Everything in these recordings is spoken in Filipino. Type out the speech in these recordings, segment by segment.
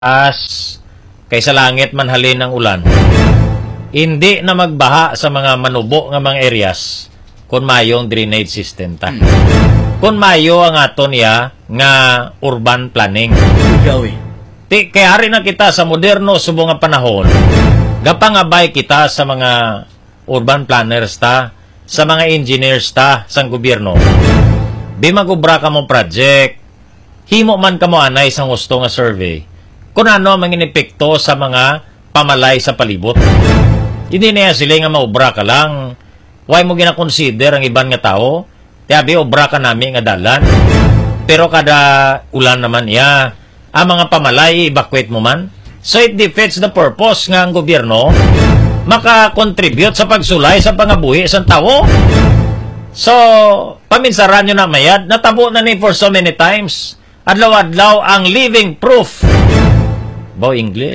kaysa langit manhalin ng ulan. Hindi na magbaha sa mga manubo nga mga areas kung mayong drainage system ta. Kung mayo ang aton ya nga urban planning. Kaya rin na kita sa moderno subong nga panahon, gapangabay kita sa mga urban planners ta, sa mga engineers ta, sa gobyerno. Di magubra ka mo project, himo man ka mo anay sa gusto nga survey, kung ano ang epekto sa mga pamalay sa palibot. Hindi na sila nga maubra ka lang. Why mo gina-consider ang iban nga tao? Tiyabi, obra ka namin nga dalan. Pero kada ulan naman iya, ang mga pamalay, evacuate mo man. So it defeats the purpose nga ang gobyerno maka-contribute sa pagsulay sa pangabuhi sa tao. So, paminsaran nyo na mayad, natabo na ni for so many times. Adlaw-adlaw ang living proof. Bo English?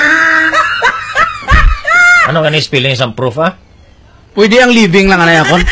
Ano ka ni spelling isang proof, ha? Pwede ang living lang, anay akon.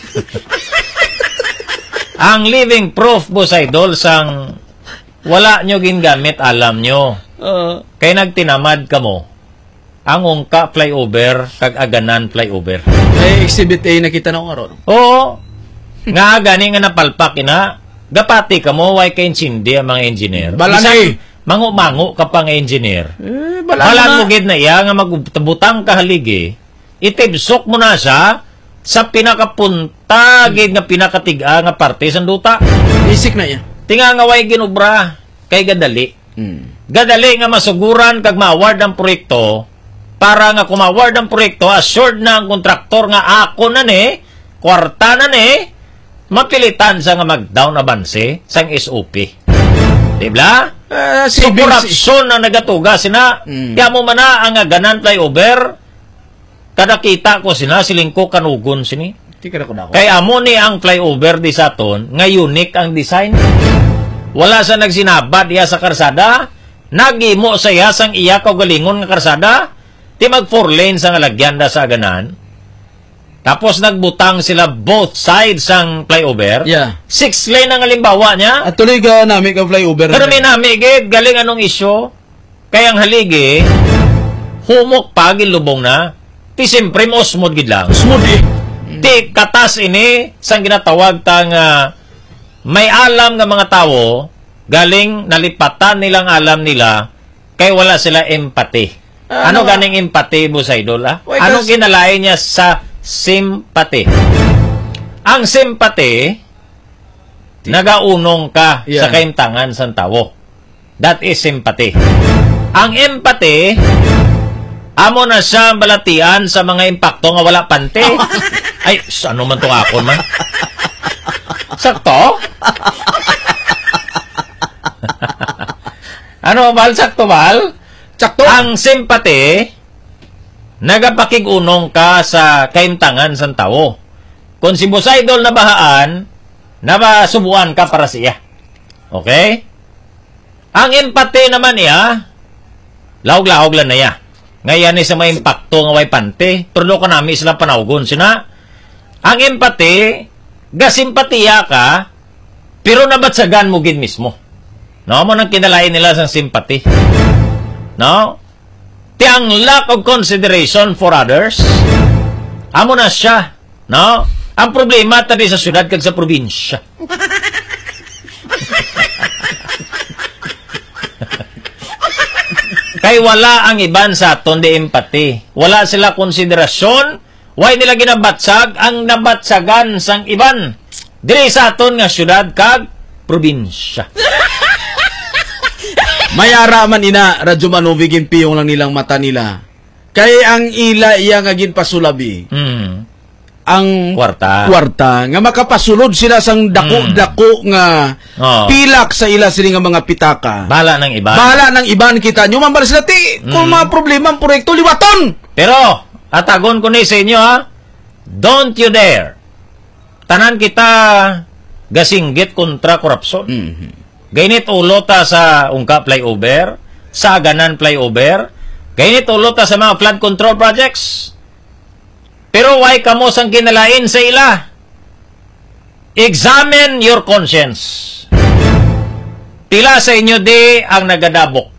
Ang living proof, boss idol, sang wala nyo gingamit, alam nyo. Kaya nagtinamad ka mo, ang ungka flyover, kag-aganan flyover. Ay, exhibit A nakita na ko karon. Oo. Nga gani nga napalpak ina, gapati ka mo, why ka insindi ang mga engineer. Balanay. Mangu-mangu ka pang engineer. Balan mo gid na iya nga magbutang ka haligi, itibsok mo na siya sa pinakapunta gid nga pinakatiga nga parte sa duta. Basic na yan. Tinga nga way ginubra kay gadali. Gadali nga masuguran kag ma-award ang proyekto para nga kumaward ang proyekto, assured na ang kontraktor nga ako na ni, kwarta na ni, mapilitan sa nga mag-down abanse sang SOP. Diba? So, corruption na nagatuga sina. Kaya mo man na ang ganan flyover, kada kita ko sina, silingko kanugon sini. Kaya amo ni ang flyover di sa aton, nga unique ang design. Wala sa nagsinabad iya sa karsada, nagimo sa iya sang iya kaugalingon nga karsada, ti mag 4 lanes ang lagyan da sa ganan. Tapos nagbutang sila both sides sang flyover. Yeah. 6 lane ang halimbawa niya. At tuloy ka namin ka flyover. Pero may namin, galing anong isyo. Kaya ang haligi, humok pa, gilubong na. Ti siyempre mo smooth gid lang. Smooth eh. Ti katas ini, sang ginatawag tang may alam nga mga tao, galing nalipatan nilang alam nila, kaya wala sila empathy. Ano ganing empathy, boss idol? Ano ginalain niya sa sympathy? Ang sympathy, nagaunong ka sa kaimtangan sa tao. That is sympathy. Ang empathy, amo na siya balatian sa mga impacto nga wala pante. Ay, ano man itong akon man? Sakto? Ano, Bal? Sakto, Bal? Sakto. Ang sympathy, nagapakigunong ka sa kaimtangan sa tao. Kung si Boss Idol na bahaan, nabasubuan ka para siya. Okay? Ang empathy naman niya, lahog-lahog lang na niya. Ngayon sa may impacto nga way pante, turno ko namin sila panawgon. Sina, ang empathy, gasimpatiya ka, pero nabatsagan mo gid mismo. No? Mo nang kinalain nila sa sympathy. No? Ang lack of consideration for others, amo na siya. No? Ang problema tadi sa syudad kag sa probinsya. Kay wala ang iban sa aton di empathy. Wala sila konsiderasyon. Why nila ginabatsag ang nabatsagan sang iban? Diri sa aton nga syudad kag probinsya. Mayara man ina, radyo manubigin piyong lang nilang mata nila. Kay ang ila iya nga ginpasulabi. Ang kwarta nga makapasulod sila sang dako-dako nga pilak sa ila sila nga mga pitaka. Bala ng iban. Bala ng iban kita. Nyo man bala sila kung mga problema ang proyekto liwaton. Pero atagon ko ni sa inyo ha. Don't you dare. Tanan kita gasinggit kontra korupsyon. Gainit ulo ta sa ungka flyover, sa aganan flyover, gainit ulo ta sa mga flood control projects. Pero why kamo sang kinalain sa ila? Examine your conscience. Pila sa inyo di ang nagadabok.